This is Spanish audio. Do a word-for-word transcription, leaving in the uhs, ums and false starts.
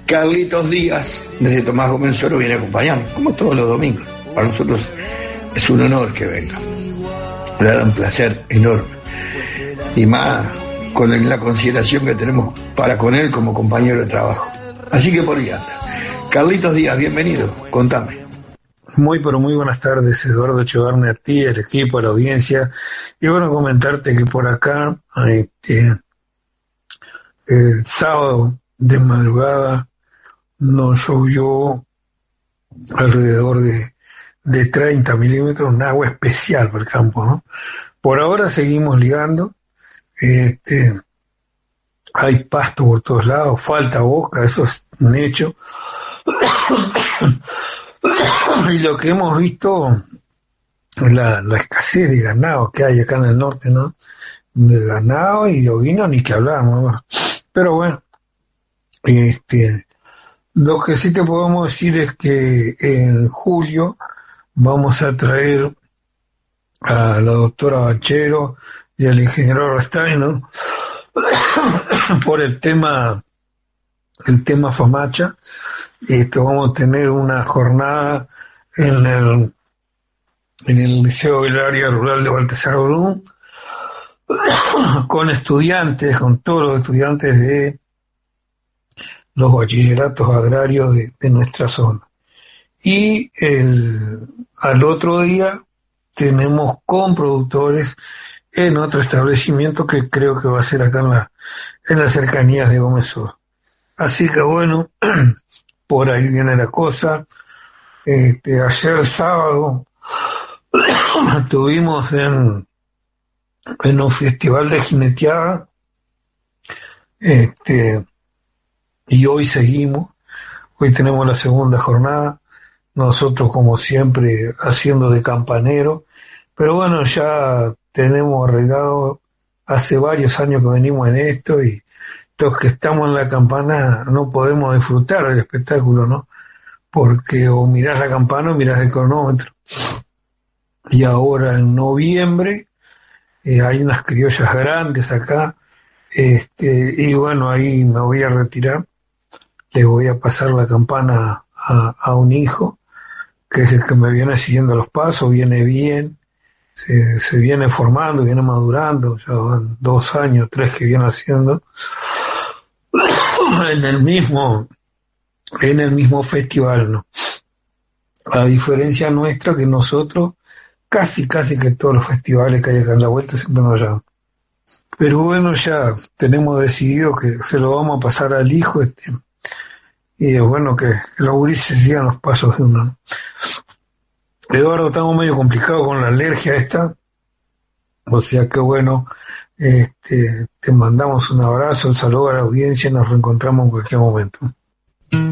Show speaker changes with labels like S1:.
S1: Carlitos Díaz, desde Tomás Gómez Suero, viene acompañando, como todos los domingos. Para nosotros es un honor que venga. Le da un placer enorme. Y más con la consideración que tenemos para con él como compañero de trabajo. Así que por ahí anda. Carlitos Díaz, bienvenido, contame.
S2: Muy, pero muy buenas tardes, Eduardo Echevarne, a ti, al equipo, a la audiencia. Y bueno, comentarte que por acá, este, el sábado de madrugada, nos llovió alrededor de, de treinta milímetros, un agua especial para el campo, ¿no? Por ahora seguimos ligando, este, hay pasto por todos lados, falta boca, eso es un hecho. Y lo que hemos visto, la, la escasez de ganado que hay acá en el norte, ¿no? De ganado y de ovino, ni que hablar, ¿no? Pero bueno, este, lo que sí te podemos decir es que en julio vamos a traer a la doctora Bachero y al ingeniero Rastain, ¿no? Por el tema, el tema Famacha. Esto, vamos a tener una jornada en el en el Liceo del Área Rural de Baltasar Brum con estudiantes, con todos los estudiantes de los bachilleratos agrarios de, de nuestra zona. Y el, al otro día tenemos con productores en otro establecimiento que creo que va a ser acá en, la, en las cercanías de Gómez Sur. Así que bueno, por ahí viene la cosa. Este, ayer sábado estuvimos en, en un festival de jineteada, este, y hoy seguimos. Hoy tenemos la segunda jornada, nosotros como siempre haciendo de campanero, pero bueno, ya tenemos arreglado, hace varios años que venimos en esto y los que estamos en la campana no podemos disfrutar del espectáculo, ¿no? Porque o mirás la campana o mirás el cronómetro. Y ahora en noviembre eh, hay unas criollas grandes acá, este, y bueno, ahí me voy a retirar, le voy a pasar la campana a, a un hijo, que es el que me viene siguiendo los pasos, viene bien, se, se viene formando, viene madurando, ya van dos años, tres que viene haciendo, en el mismo, en el mismo festival, ¿no? A diferencia nuestra, que nosotros, casi, casi que todos los festivales que hay acá en la vuelta siempre nos llaman. Pero bueno, ya tenemos decidido que se lo vamos a pasar al hijo, este, y es bueno que, que los gurises sigan los pasos de uno, ¿no? Eduardo, estamos medio complicados con la alergia esta, o sea que bueno, este, te mandamos un abrazo, un saludo a la audiencia y nos reencontramos en cualquier momento.